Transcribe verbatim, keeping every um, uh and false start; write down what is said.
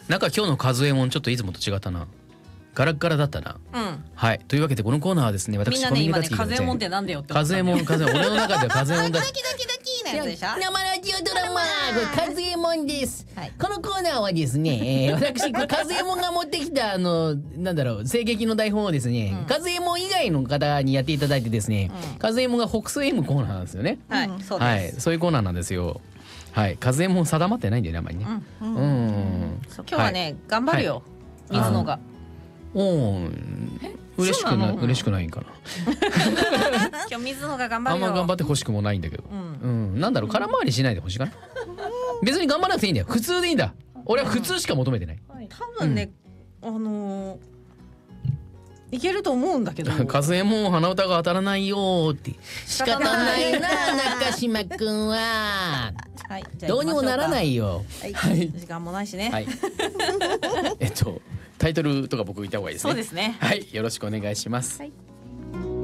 なんか今日の数えもんちょっといつもと違ったな。ガラッガラだったな。 うん。 はい。というわけでこのコーナーはですね、私みんなね今ね風えもんってなんだよって思った風えもん風えもん俺の中では風えもんだ。 ドキドキドキなやつでしょ。 生ラジオドラマ風えもんです、 はい、 このコーナーはですね、えー、私風えもんが持ってきたあのなんだろう声劇の台本をですね、うん、風えもん以外の方にやっていただいてですね、うん、風えもんが北総 M コーナーなんですよね。 はい、そうです、 はい、 そういうコーナーなんですよ。はい、風えもん定まってないんだよねあんまりね。うん、うんうん、 今日はね、はい、頑張るよ、はい、水野が。 おお、嬉しくない、嬉しくないんかな。 今日水野が頑張るよ。 あんま頑張ってほしくもないんだけど、うん、うん、なんだろう空回りしないでほしいかな。別に頑張らなくていいんだよ、普通でいいんだ。俺は普通しか求めてない。 多分ね、うん、あのー、いけると思うんだけど。 風えもん鼻歌が当たらないよって仕方ないな中島くんは。はい、どうにもならないよ。 はい、時間もないしね。はい、 えっとタイトルとか僕言った方がいいですね。 そうですね。 はい、よろしくお願いします。はい。